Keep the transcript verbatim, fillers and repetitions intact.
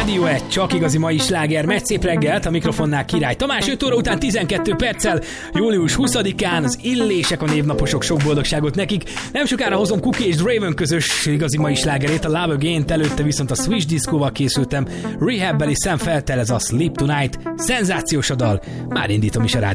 Rádió egy, csak igazi mai sláger, megy szép reggelt, a mikrofonnál Király Tamás, öt óra után tizenkettő perccel, július huszadikán az Illések a névnaposok, sok boldogságot nekik. Nem sokára hozom Cookie és Draven közös igazi mai slágerét, a Love Again-t, előtte viszont a Switch Disco-val készültem, Rehab-beli Sam Feltel, ez a Sleep Tonight, szenzációs a dal, már indítom is a rádió.